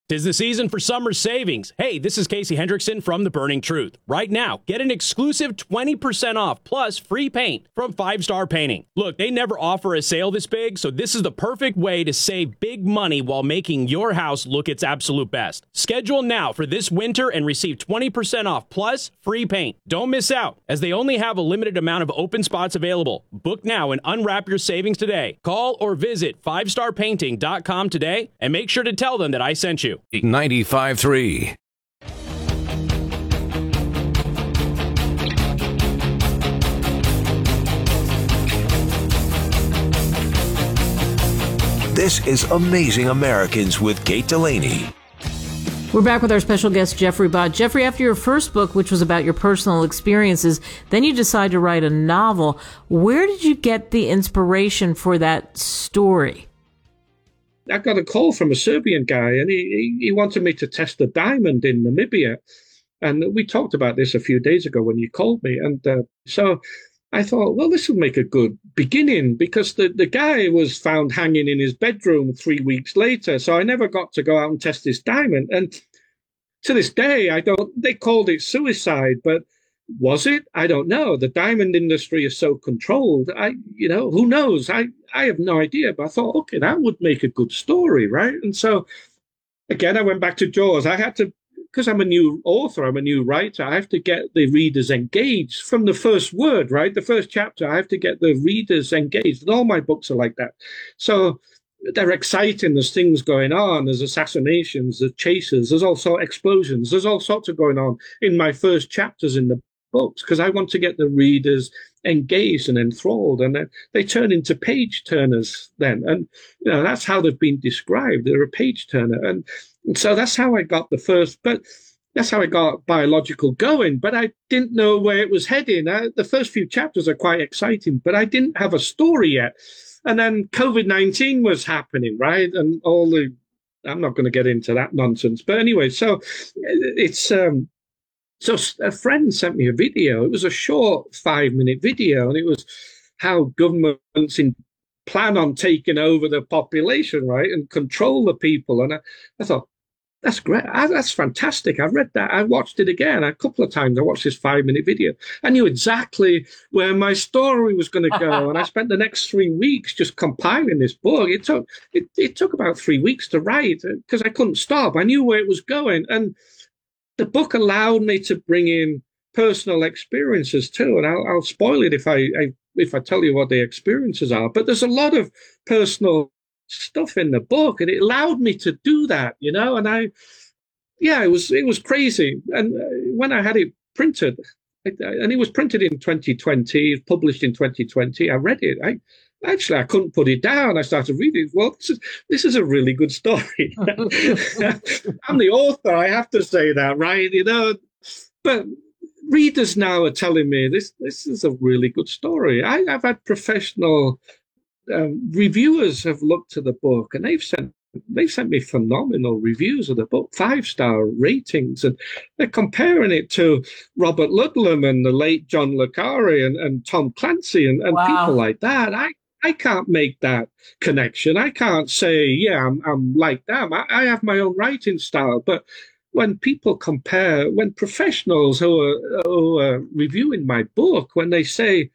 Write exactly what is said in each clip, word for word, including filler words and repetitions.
'Tis the season for summer savings. Hey, this is Casey Hendrickson from The Burning Truth. Right now, get an exclusive twenty percent off plus free paint from Five Star Painting. Look, they never offer a sale this big, so this is the perfect way to save big money while making your house look its absolute best. Schedule now for this winter and receive twenty percent off plus free paint. Don't miss out, as they only have a limited amount of open spots available. Book now and unwrap your savings today. Call or visit five star painting dot com today and make sure to tell them that I sent you. ninety-five three. This is Amazing Americans with Kate Delaney. We're back with our special guest, Jeffrey Bott. Jeffrey, after your first book, which was about your personal experiences, then you decided to write a novel. Where did you get the inspiration for that story? I got a call from a Serbian guy, and he, he wanted me to test a diamond in Namibia. And we talked about this a few days ago when you called me. And uh, so I thought, well, this will make a good beginning, because the, the guy was found hanging in his bedroom three weeks later. So I never got to go out and test this diamond. And to this day, I don't, they called it suicide, but was it? I don't know. The diamond industry is so controlled. I, you know, who knows? I, I have no idea. But I thought, okay, that would make a good story, right? And so, again, I went back to Jaws. I had to, because I'm a new author, I'm a new writer, I have to get the readers engaged from the first word, right? The first chapter, I have to get the readers engaged. And all my books are like that. So they're exciting. There's things going on. There's assassinations, there's chases, there's also explosions. There's all sorts of going on in my first chapters in the books, because I want to get the readers engaged and enthralled, and then they turn into page turners then. And, you know, that's how they've been described. They're a page turner. And, and so that's how I got the first, but that's how I got Biological going. But I didn't know where it was heading. I, the first few chapters are quite exciting, but I didn't have a story yet. And then COVID nineteen was happening, right? And all the, I'm not going to get into that nonsense. But anyway, so it's, um, so a friend sent me a video. It was a short five-minute video, and it was how governments in, plan on taking over the population, right, and control the people. And I, I thought, that's great. I, that's fantastic. I read that. I watched it again a couple of times. I watched this five-minute video. I knew exactly where my story was going to go, and I spent the next three weeks just compiling this book. It took it, it took about three weeks to write, because I couldn't stop. I knew where it was going, and the book allowed me to bring in personal experiences too, and I'll, I'll spoil it if I, I if I tell you what the experiences are. But there's a lot of personal stuff in the book, and it allowed me to do that, you know. And I, yeah, it was it was crazy. And when I had it printed, and it was printed in twenty twenty, published in twenty twenty, I read it. I actually I couldn't put it down. I started reading. Well, this is this is a really good story. I'm the author. I have to say that, right? You know, but readers now are telling me this this is a really good story. I, I've had professional um, reviewers have looked at the book, and they've sent they've sent me phenomenal reviews of the book, five star ratings, and they're comparing it to Robert Ludlum and the late John le Carre and, and Tom Clancy and, and Wow. people like that. I I can't make that connection. I can't say, yeah, I'm, I'm like them. I, I have my own writing style. But when people compare, when professionals who are, who are reviewing my book, when they say,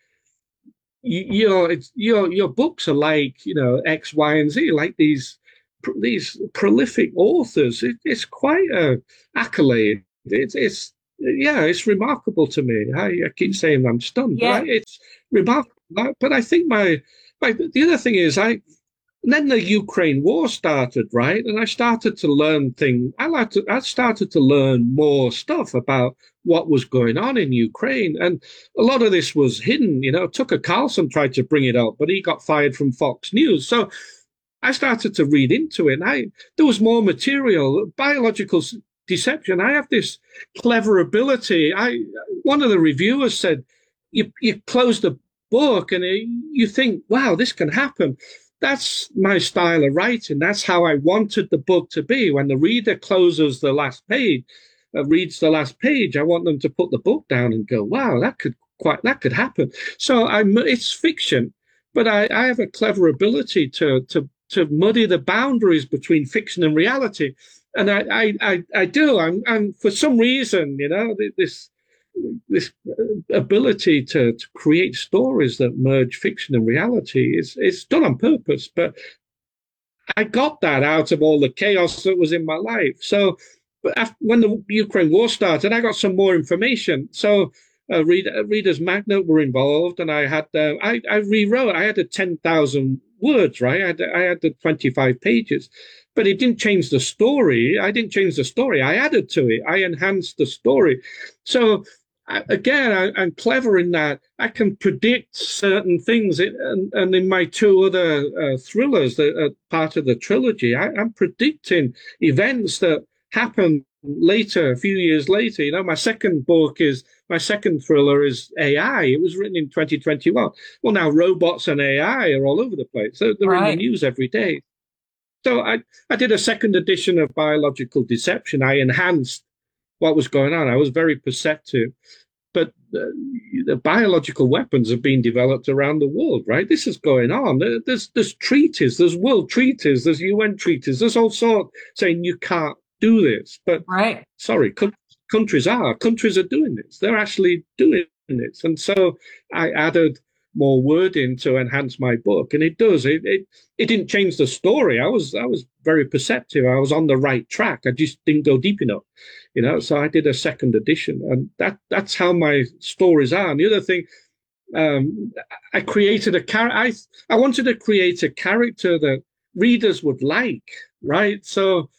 your, it's, your, your books are like, you know, X, Y, and Z, like these, these prolific authors, it, it's quite a accolade. It's, it's, yeah, it's remarkable to me. I, I keep saying I'm stunned. Yeah. But it's remarkable. But I think my, Right. The other thing is, I then the Ukraine war started, right? And I started to learn things. I like to. I started to learn more stuff about what was going on in Ukraine, and a lot of this was hidden. You know, Tucker Carlson tried to bring it up, but he got fired from Fox News. So I started to read into it. And I there was more material, biological deception. I have this clever ability. I one of the reviewers said, "You you close the book and it, you think, wow, this can happen." That's my style of writing. That's how I wanted the book to be. When the reader closes the last page, uh, reads the last page, I want them to put the book down and go, wow, that could quite, that could happen. So I'm, it's fiction, but I, I have a clever ability to, to to muddy the boundaries between fiction and reality. And I, I, I, I do. I'm, I'm, for some reason, you know, this, this ability to, to create stories that merge fiction and reality is, is done on purpose. But I got that out of all the chaos that was in my life. So, but after, when the Ukraine war started, I got some more information. So, uh, read, uh, Reader's Magnet were involved, and I had, uh, I, I rewrote. I had a ten thousand words, right? I had, I had the twenty-five pages, but it didn't change the story. I didn't change the story. I added to it. I enhanced the story. So, I, again, I, I'm clever in that I can predict certain things. It, and, and in my two other uh, thrillers that are part of the trilogy, I, I'm predicting events that happen later, a few years later. You know, my second book is, my second thriller is A I. It was written in twenty twenty-one. Well, now robots and A I are all over the place. They're, they're right. in the news every day. So I, I did a second edition of Biological Deception. I enhanced what was going on. I was very perceptive. But uh, the biological weapons have been developed around the world, right? This is going on. There's, there's treaties, there's world treaties, there's U N treaties, there's all sorts saying you can't do this. But right. sorry, co- countries are. Countries are doing this. They're actually doing this. And so I added more wording to enhance my book, and it does. It, it it didn't change the story. I was I was very perceptive. I was on the right track. I just didn't go deep enough, you know. So I did a second edition, and that that's how my stories are. And the other thing, um, I created a character. I I wanted to create a character that readers would like, right? So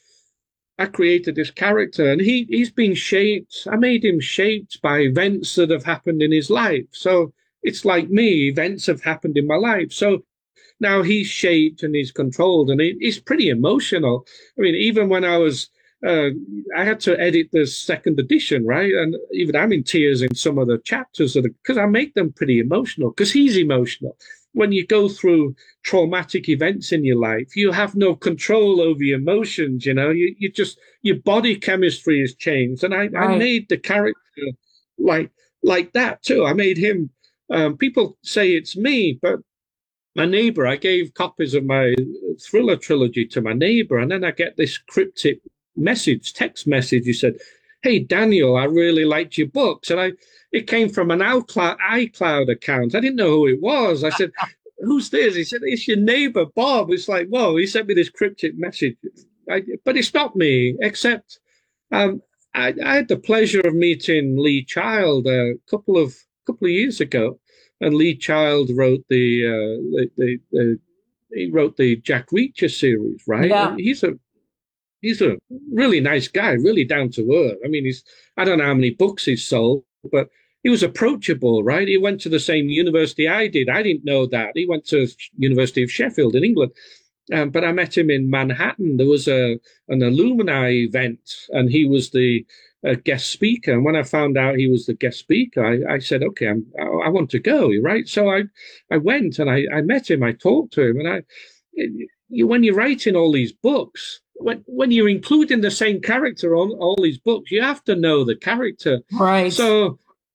I created this character, and he he's been shaped. I made him shaped by events that have happened in his life. So it's like me, events have happened in my life. So now he's shaped and he's controlled, and he, he's pretty emotional. I mean, even when I was, uh, I had to edit the second edition, right? And even I'm in tears in some of the chapters because I make them pretty emotional because he's emotional. When you go through traumatic events in your life, you have no control over your emotions, you know, you, you just, your body chemistry has changed. And I, right. I made the character like, like that too. I made him. Um, people say it's me, but my neighbor, I gave copies of my thriller trilogy to my neighbor, and then I get this cryptic message, text message. He said, "Hey, Daniel, I really liked your books." And I, it came from an iCloud, iCloud account. I didn't know who it was. I said, "Who's this?" He said, "It's your neighbor, Bob." It's like, whoa, he sent me this cryptic message. I, but it's not me, except um, I, I had the pleasure of meeting Lee Child a couple of couple of years ago, and Lee Child wrote the, uh, the, the, the he wrote the Jack Reacher series, right? Yeah. And he's a he's a really nice guy, really down to earth. I mean, he's I don't know how many books he's sold, but he was approachable, right? He went to the same university I did. I didn't know that. He went to University of Sheffield in England. Um, but I met him in Manhattan. There was a an alumni event, and he was the uh, guest speaker. And when I found out he was the guest speaker, I, I said, "Okay, I'm, I, I want to go." Right? So I I went and I, I met him. I talked to him, and I you, when you're writing all these books, when when you're including the same character on all these books, you have to know the character, right? So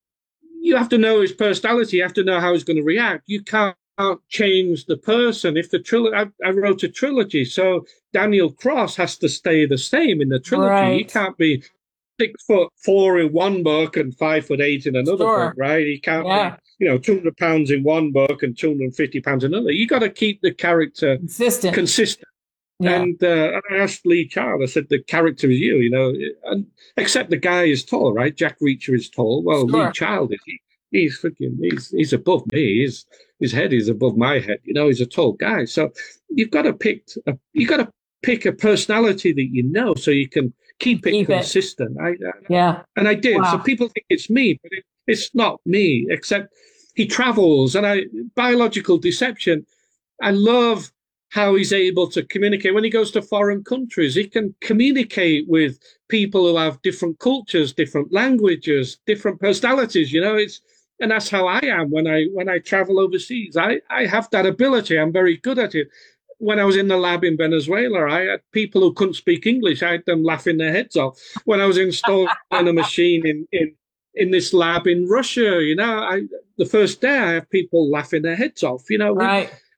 you have to know his personality. You have to know how he's going to react. You can't change the person. If the trilogy, I, I wrote a trilogy, so Daniel Cross has to stay the same in the trilogy. Right. He can't be six foot four in one book and five foot eight in another Sure. book, right? He can't Yeah. be, you know, two hundred pounds in one book and two hundred fifty pounds in another. You got to keep the character Consistent. consistent. Yeah. And uh, I asked Lee Child, I said, the character is you, you know, and except the guy is tall, right? Jack Reacher is tall. Well, Sure. Lee Child is, he, he's freaking, he's, he's above me. He's, his head is above my head. You know, he's a tall guy. So you've got to pick, a, you've got to pick a personality that you know so you can keep it Keep it. consistent. I, I, Yeah. and I did. Wow. So people think it's me, but it, it's not me, except he travels. And I, biological deception, I love how he's able to communicate. When he goes to foreign countries, he can communicate with people who have different cultures, different languages, different personalities. You know, it's, and that's how I am when I when I travel overseas. I, I have that ability. I'm very good at it. When I was in the lab in Venezuela, I had people who couldn't speak English. I had them laughing their heads off. When I was installing a machine in, in, in this lab in Russia, you know, I, the first day I have people laughing their heads off. You know, Right. we,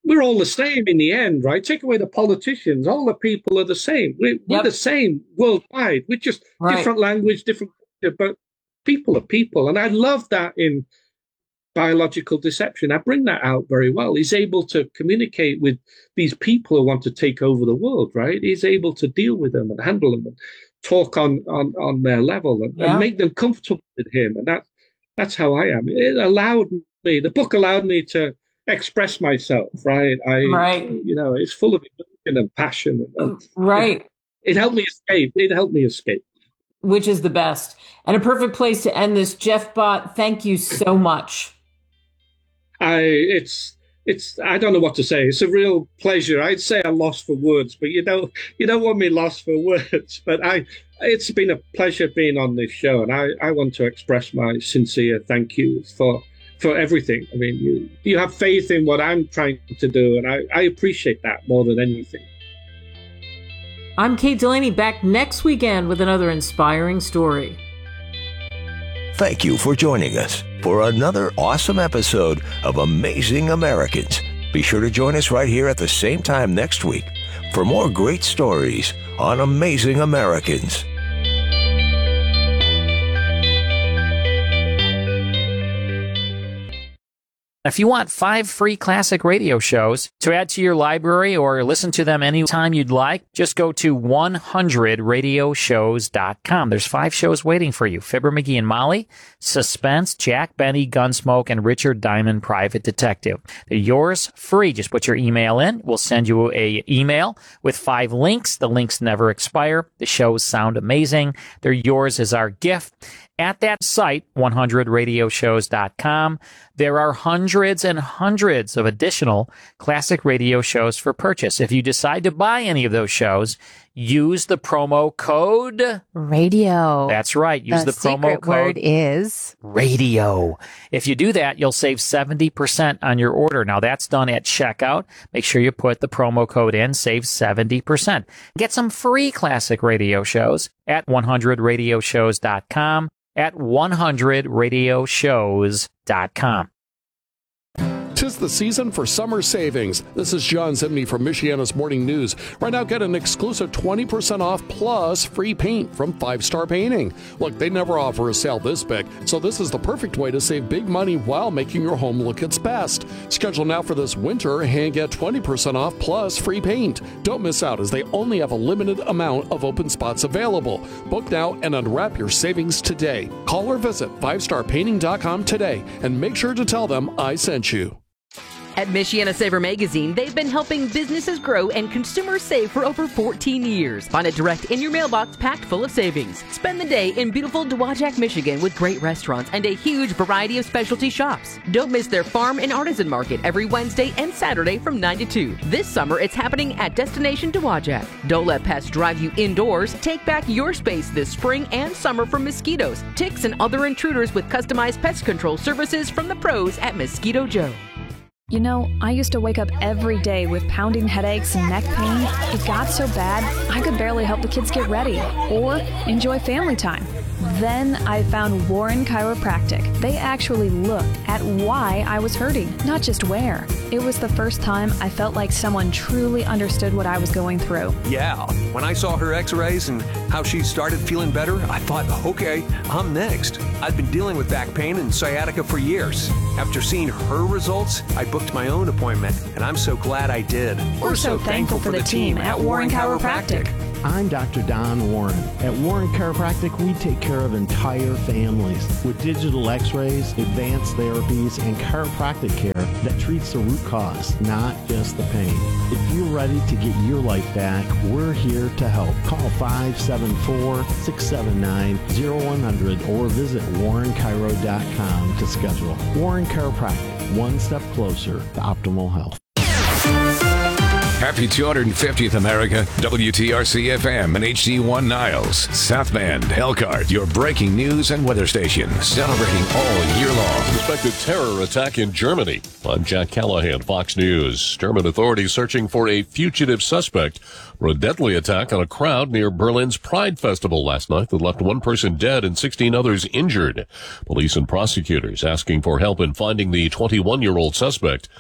we're all the same in the end, right? Take away the politicians, all the people are the same. We're, we're Yep. the same worldwide. We're just Right. different language, different culture, but people are people. And I love that in Biological Deception. I bring that out very well. He's able to communicate with these people who want to take over the world, right? He's able to deal with them and handle them and talk on, on, on their level and, Yeah. and make them comfortable with him. And that, that's how I am. It allowed me, the book allowed me to express myself, right? I, Right. you know, it's full of emotion and passion. And Right. It, it helped me escape. It helped me escape. Which is the best. And a perfect place to end this. Jeff Bott, thank you so much. I, it's, it's, I don't know what to say. It's a real pleasure. I'd say I'm lost for words, but you don't, you don't want me lost for words. But I, it's been a pleasure being on this show, and I, I want to express my sincere thank you for, for everything. I mean, you, you have faith in what I'm trying to do, and I, I appreciate that more than anything. I'm Kate Delaney, back next weekend with another inspiring story. Thank you for joining us for another awesome episode of Amazing Americans. Be sure to join us right here at the same time next week for more great stories on Amazing Americans. If you want five free classic radio shows to add to your library or listen to them anytime you'd like, just go to one hundred radio shows dot com. There's five shows waiting for you. Fibber McGee and Molly, Suspense, Jack Benny, Gunsmoke, and Richard Diamond, Private Detective. They're yours free. Just put your email in. We'll send you a email with five links. The links never expire. The shows sound amazing. They're yours as our gift. At that site, one hundred radio shows dot com, there are hundreds and hundreds of additional classic radio shows for purchase. If you decide to buy any of those shows, use the promo code Radio. That's right. Use the, the promo secret code word is radio. If you do that, you'll save seventy percent on your order. Now, that's done at checkout. Make sure you put the promo code in, save seventy percent. Get some free classic radio shows at one hundred radio shows dot com. At one hundred radio shows dot com. Tis the season for summer savings. This is John Zimney from Michiana's Morning News. Right now, get an exclusive twenty percent off plus free paint from Five Star Painting. Look, they never offer a sale this big, so this is the perfect way to save big money while making your home look its best. Schedule now for this winter and get twenty percent off plus free paint. Don't miss out, as they only have a limited amount of open spots available. Book now and unwrap your savings today. Call or visit five star painting dot com today and make sure to tell them I sent you. At Michiana Saver Magazine, they've been helping businesses grow and consumers save for over fourteen years. Find it direct in your mailbox packed full of savings. Spend the day in beautiful Dowagiac, Michigan with great restaurants and a huge variety of specialty shops. Don't miss their farm and artisan market every Wednesday and Saturday from nine to two. This summer, it's happening at Destination Dowagiac. Don't let pests drive you indoors. Take back your space this spring and summer from mosquitoes, ticks, and other intruders with customized pest control services from the pros at Mosquito Joe. You know, I used to wake up every day with pounding headaches and neck pain. It got so bad, I could barely help the kids get ready or enjoy family time. Then I found Warren Chiropractic. They actually looked at why I was hurting, not just where. It was the first time I felt like someone truly understood what I was going through. Yeah, when I saw her x-rays and how she started feeling better, I thought, okay, I'm next. I'd been dealing with back pain and sciatica for years. After seeing her results, I booked my own appointment, and I'm so glad I did. We're so thankful for the team at Warren Chiropractic. I'm Doctor Don Warren. At Warren Chiropractic, we take care of entire families with digital x-rays, advanced therapies, and chiropractic care that treats the root cause, not just the pain. If you're ready to get your life back, we're here to help. Call five seven four, six seven nine, zero one zero zero or visit warren chiro dot com to schedule. Warren Chiropractic, one step closer to optimal health. Happy two hundred fiftieth America, W T R C F M and H D one Niles, South Bend, Elkhart, your breaking news and weather station, celebrating all year long. Suspected terror attack in Germany. I'm Jack Callahan, Fox News. German authorities searching for a fugitive suspect for a deadly attack on a crowd near Berlin's Pride Festival last night that left one person dead and sixteen others injured. Police and prosecutors asking for help in finding the twenty-one-year-old suspect,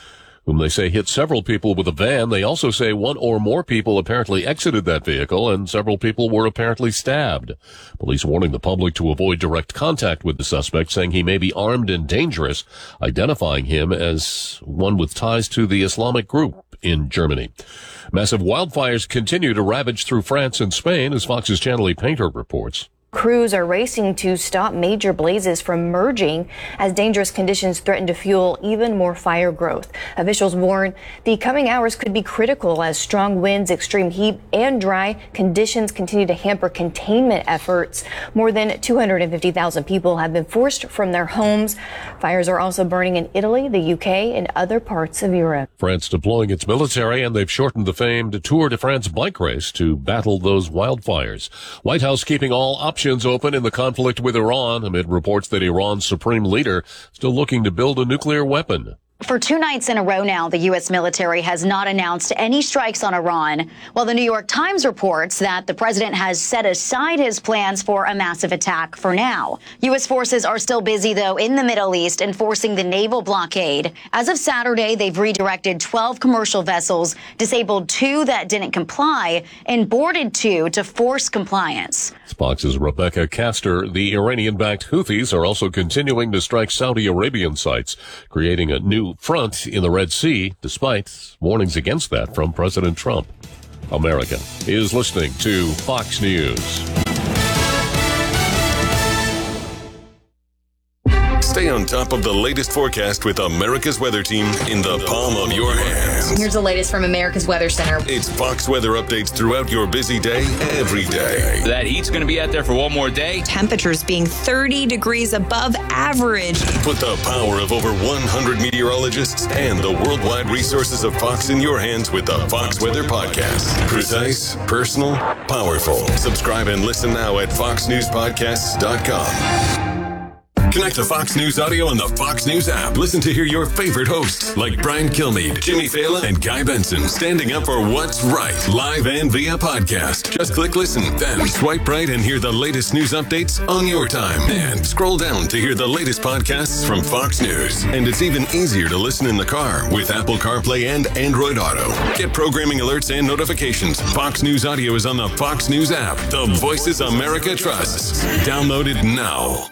whom they say hit several people with a van. They also say one or more people apparently exited that vehicle, and several people were apparently stabbed. Police warning the public to avoid direct contact with the suspect, saying he may be armed and dangerous, identifying him as one with ties to the Islamic group in Germany. Massive wildfires continue to ravage through France and Spain, as Fox's Channelie Painter reports. Crews are racing to stop major blazes from merging as dangerous conditions threaten to fuel even more fire growth. Officials warn the coming hours could be critical as strong winds, extreme heat, and dry conditions continue to hamper containment efforts. More than two hundred fifty thousand people have been forced from their homes. Fires are also burning in Italy, the U K, and other parts of Europe. France deploying its military, and they've shortened the famed Tour de France bike race to battle those wildfires. White House keeping all options open in the conflict with Iran amid reports that Iran's supreme leader still looking to build a nuclear weapon. For two nights in a row now, the U S military has not announced any strikes on Iran, while the New York Times reports that the president has set aside his plans for a massive attack for now. U S forces are still busy, though, in the Middle East enforcing the naval blockade. As of Saturday, they've redirected twelve commercial vessels, disabled two that didn't comply, and boarded two to force compliance. Fox's Rebecca Castor. The Iranian-backed Houthis are also continuing to strike Saudi Arabian sites, creating a new front in the Red Sea, despite warnings against that from President Trump. America is listening to Fox News. Stay on top of the latest forecast with America's Weather Team in the palm of your hands. Here's the latest from America's Weather Center. It's Fox weather updates throughout your busy day, every day. That heat's going to be out there for one more day. Temperatures being thirty degrees above average. Put the power of over one hundred meteorologists and the worldwide resources of Fox in your hands with the Fox Weather Podcast. Precise, personal, powerful. Subscribe and listen now at fox news podcasts dot com. Connect to Fox News Audio on the Fox News app. Listen to hear your favorite hosts like Brian Kilmeade, Jimmy Fallon, and Guy Benson standing up for what's right, live and via podcast. Just click listen, then swipe right and hear the latest news updates on your time. And scroll down to hear the latest podcasts from Fox News. And it's even easier to listen in the car with Apple CarPlay and Android Auto. Get programming alerts and notifications. Fox News Audio is on the Fox News app. The voices America trusts. Download it now.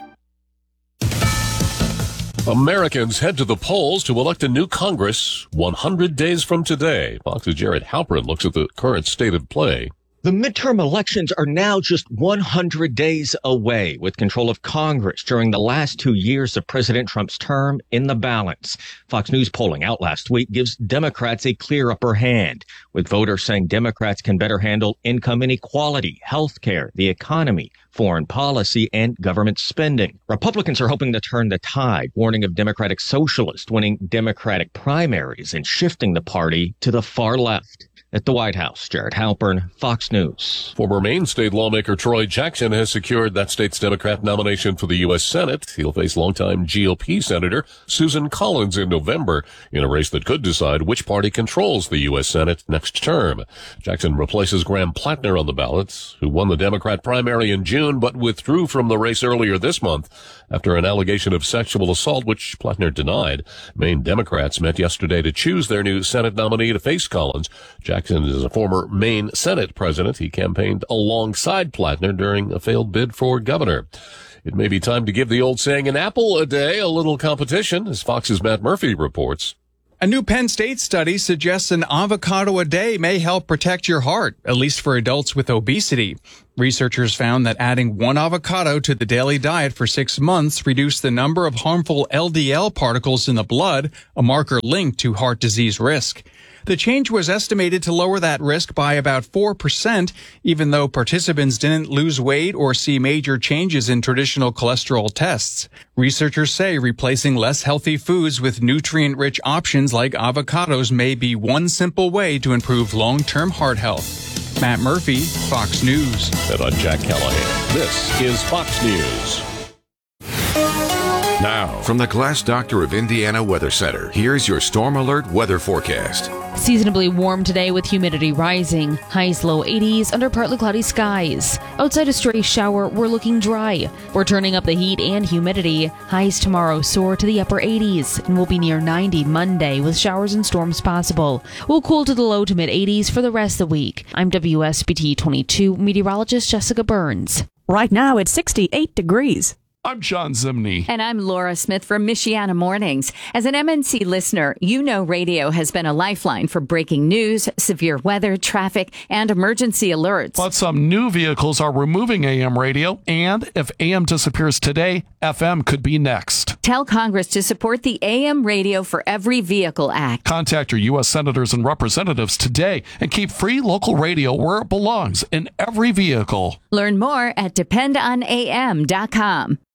Americans head to the polls to elect a new Congress one hundred days from today. Fox's Jared Halpern looks at the current state of play. The midterm elections are now just one hundred days away, with control of Congress during the last two years of President Trump's term in the balance. Fox News polling out last week gives Democrats a clear upper hand, with voters saying Democrats can better handle income inequality, health care, the economy, foreign policy, and government spending. Republicans are hoping to turn the tide, warning of Democratic socialists winning Democratic primaries and shifting the party to the far left. At the White House, Jared Halpern, Fox News. Former Maine state lawmaker Troy Jackson has secured that state's Democrat nomination for the U S Senate. He'll face longtime G O P Senator Susan Collins in November in a race that could decide which party controls the U S Senate next term. Jackson replaces Graham Plattner on the ballot, who won the Democrat primary in June but withdrew from the race earlier this month after an allegation of sexual assault, which Plattner denied. Maine Democrats met yesterday to choose their new Senate nominee to face Collins. Jackson is a former Maine Senate president. He campaigned alongside Plattner during a failed bid for governor. It may be time to give the old saying an apple a day a little competition, as Fox's Matt Murphy reports. A new Penn State study suggests an avocado a day may help protect your heart, at least for adults with obesity. Researchers found that adding one avocado to the daily diet for six months reduced the number of harmful L D L particles in the blood, a marker linked to heart disease risk. The change was estimated to lower that risk by about four percent, even though participants didn't lose weight or see major changes in traditional cholesterol tests. Researchers say replacing less healthy foods with nutrient-rich options like avocados may be one simple way to improve long-term heart health. Matt Murphy, Fox News. And I'm Jack Callahan. This is Fox News. Now, from the Glass Doctor of Indiana Weather Center, here's your Storm Alert weather forecast. Seasonably warm today with humidity rising. Highs low eighties under partly cloudy skies. Outside a stray shower, we're looking dry. We're turning up the heat and humidity. Highs tomorrow soar to the upper eighties and will be near ninety Monday with showers and storms possible. We'll cool to the low to mid eighties for the rest of the week. I'm W S B T twenty-two meteorologist Jessica Burns. Right now it's sixty-eight degrees. I'm John Zimney. And I'm Laura Smith from Michiana Mornings. As an M N C listener, you know radio has been a lifeline for breaking news, severe weather, traffic, and emergency alerts. But some new vehicles are removing A M radio, and if A M disappears today, F M could be next. Tell Congress to support the A M Radio for Every Vehicle Act. Contact your U S senators and representatives today and keep free local radio where it belongs, in every vehicle. Learn more at depend on A M dot com.